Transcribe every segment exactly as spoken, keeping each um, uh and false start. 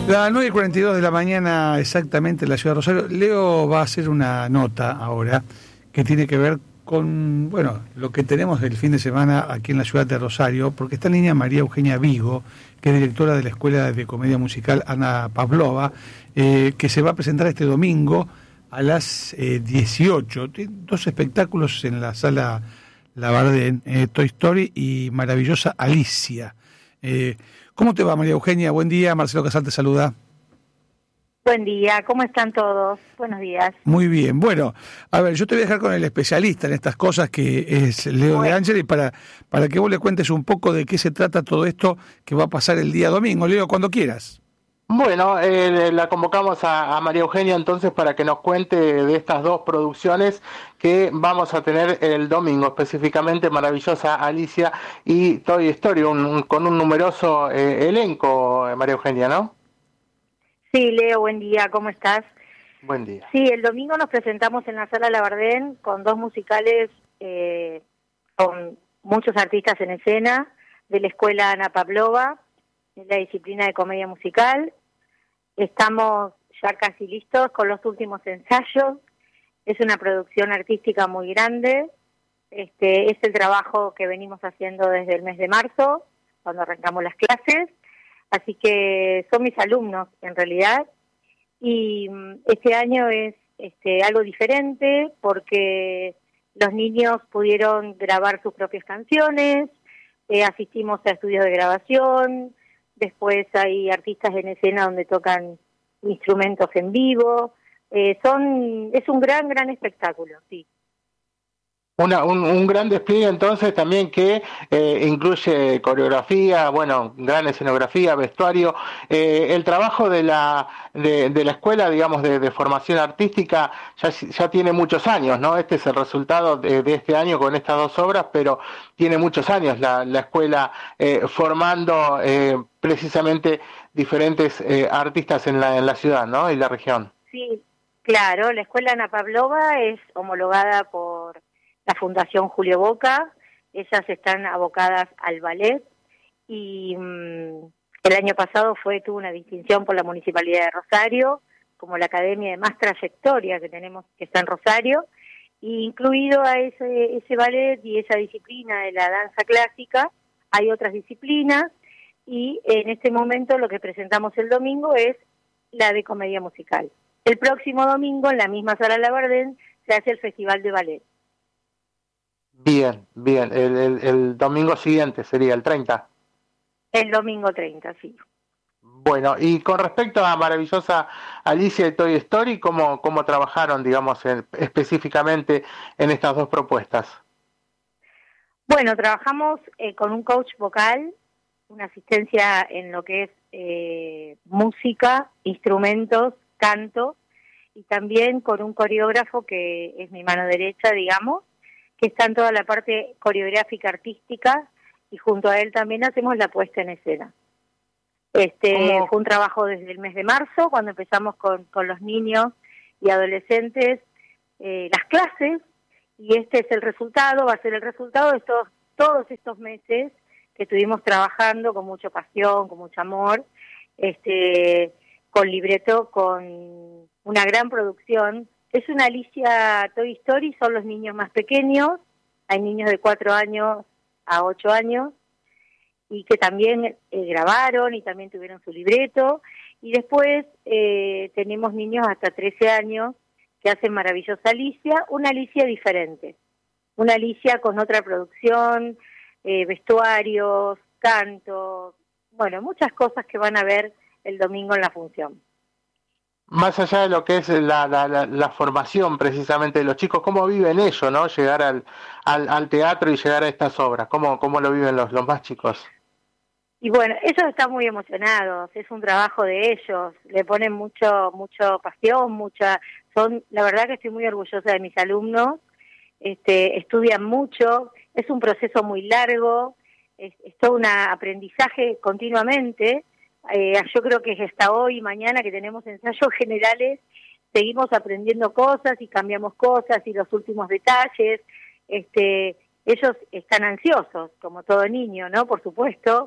Las nueve y cuarenta y dos de la mañana exactamente en la ciudad de Rosario. Leo va a hacer una nota ahora que tiene que ver con, bueno, lo que tenemos del fin de semana aquí en la ciudad de Rosario, porque está en línea María Eugenia Vigo, que es directora de la Escuela de Comedia Musical Ana Pavlova, eh, que se va a presentar este domingo a las eh, dieciocho. Tiene dos espectáculos en la sala Labardén, eh, Toy Story y Maravillosa Alicia. Eh, ¿Cómo te va, María Eugenia? Buen día, Marcelo Casal te saluda. Buen día, ¿cómo están todos? Buenos días. Muy bien, bueno, a ver, yo te voy a dejar con el especialista en estas cosas, que es Leo bueno. de Angeli, para, para que vos le cuentes un poco de qué se trata todo esto que va a pasar el día domingo. Leo, cuando quieras. Bueno, eh, la convocamos a, a María Eugenia entonces para que nos cuente de estas dos producciones que vamos a tener el domingo, específicamente Maravillosa Alicia y Toy Story, un, un, con un numeroso eh, elenco, María Eugenia, ¿no? Sí, Leo, buen día, ¿cómo estás? Buen día. Sí, el domingo nos presentamos en la Sala Labardén con dos musicales, eh, con muchos artistas en escena, de la Escuela Ana Pavlova, en la disciplina de comedia musical. Estamos ya casi listos con los últimos ensayos. Es una producción artística muy grande. Este es el trabajo que venimos haciendo desde el mes de marzo, cuando arrancamos las clases. Así que son mis alumnos, en realidad. Y este año es este algo diferente porque los niños pudieron grabar sus propias canciones, eh, asistimos a estudios de grabación. Después hay artistas en escena donde tocan instrumentos en vivo. Eh, son es un gran, gran espectáculo, sí. Una, un, un gran despliegue entonces también que eh, incluye coreografía, bueno, gran escenografía, vestuario. Eh, el trabajo de la de, de la escuela, digamos, de, de formación artística ya, ya tiene muchos años, ¿no? Este es el resultado de, de este año con estas dos obras, pero tiene muchos años la, la escuela eh, formando eh, precisamente diferentes eh, artistas en la, en la ciudad, ¿no? Y la región. Sí, claro, la escuela Ana Pavlova es homologada por la Fundación Julio Boca. Ellas están abocadas al ballet y mmm, el año pasado fue tuvo una distinción por la Municipalidad de Rosario como la academia de más trayectoria que tenemos, que está en Rosario, y incluido a ese, ese ballet y esa disciplina de la danza clásica hay otras disciplinas, y en este momento lo que presentamos el domingo es la de comedia musical. El próximo domingo en la misma Sala Labardén se hace el Festival de Ballet. Bien, bien. El, el, el domingo siguiente sería el treinta. El domingo treinta, sí. Bueno, y con respecto a Maravillosa Alicia y Toy Story, ¿cómo, cómo trabajaron, digamos, en, específicamente en estas dos propuestas? Bueno, trabajamos eh, con un coach vocal, una asistencia en lo que es eh, música, instrumentos, canto, y también con un coreógrafo que es mi mano derecha, digamos, que está en toda la parte coreográfica artística, y junto a él también hacemos la puesta en escena. Este ¿Cómo? Fue un trabajo desde el mes de marzo, cuando empezamos con, con los niños y adolescentes eh, las clases, y este es el resultado, va a ser el resultado de estos, todos estos meses que estuvimos trabajando con mucha pasión, con mucho amor, este con libreto, con una gran producción. Es una Alicia Toy Story, son los niños más pequeños, hay niños de cuatro años a ocho años, y que también eh, grabaron y también tuvieron su libreto, y después eh, tenemos niños hasta trece años que hacen Maravillosa Alicia, una Alicia diferente, una Alicia con otra producción, eh, vestuarios, canto, bueno, muchas cosas que van a ver el domingo en la función. Más allá de lo que es la, la, la, la formación precisamente de los chicos, ¿cómo viven ellos, no? Llegar al, al, al teatro y llegar a estas obras, ¿cómo, cómo lo viven los, los más chicos? Y bueno, ellos están muy emocionados, es un trabajo de ellos, le ponen mucho, mucho pasión, mucha, son, la verdad que estoy muy orgullosa de mis alumnos, este, estudian mucho, es un proceso muy largo, es, es todo un aprendizaje continuamente. Eh, yo creo que hasta hoy y mañana que tenemos ensayos generales, seguimos aprendiendo cosas y cambiamos cosas y los últimos detalles. Este, ellos están ansiosos, como todo niño, ¿no? Por supuesto.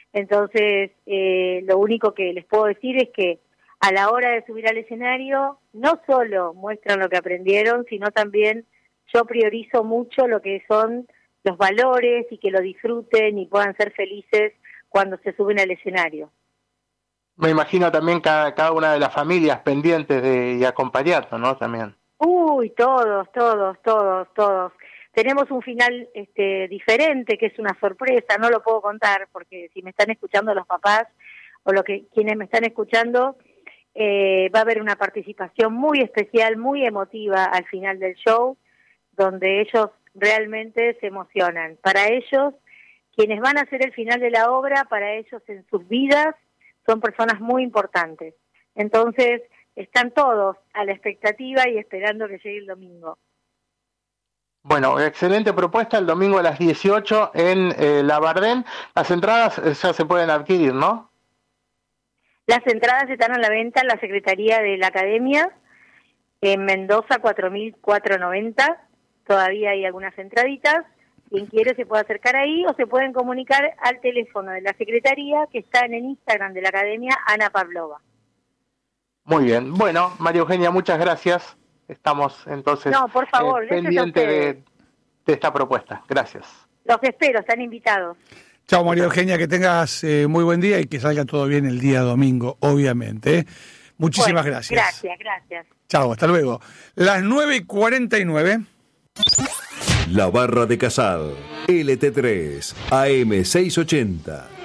Entonces, eh, lo único que les puedo decir es que a la hora de subir al escenario, no solo muestran lo que aprendieron, sino también yo priorizo mucho lo que son los valores y que lo disfruten y puedan ser felices cuando se suben al escenario. Me imagino también cada, cada una de las familias pendientes de, y acompañando, ¿no? También. Uy, todos, todos, todos, todos. Tenemos un final este, diferente, que es una sorpresa, no lo puedo contar, porque si me están escuchando los papás o lo que quienes me están escuchando, eh, va a haber una participación muy especial, muy emotiva al final del show, donde ellos realmente se emocionan. Para ellos, quienes van a hacer el final de la obra, para ellos en sus vidas, son personas muy importantes. Entonces, están todos a la expectativa y esperando que llegue el domingo. Bueno, excelente propuesta, el domingo a las dieciocho en eh, La Bardén. Las entradas ya se pueden adquirir, ¿no? Las entradas están a la venta en la Secretaría de la Academia, en Mendoza cuatro mil cuatrocientos noventa. Todavía hay algunas entraditas. Quien quiere se puede acercar ahí o se pueden comunicar al teléfono de la Secretaría, que está en el Instagram de la Academia, Ana Pavlova. Muy bien. Bueno, María Eugenia, muchas gracias. Estamos entonces no, por favor, eh, pendientes de, de esta propuesta. Gracias. Los espero, están invitados. Chao, María Eugenia, que tengas eh, muy buen día y que salga todo bien el día domingo, obviamente. ¿eh? Muchísimas bueno, gracias. Gracias, gracias. Chao, hasta luego. Las nueve y cuarenta y nueve. La Barra de Casal, L T tres, A M seiscientos ochenta.